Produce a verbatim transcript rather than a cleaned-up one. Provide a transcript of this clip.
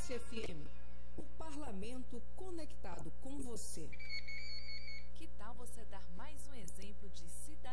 Podcast F M. O parlamento conectado com você. Que tal você dar mais um exemplo de cidadania?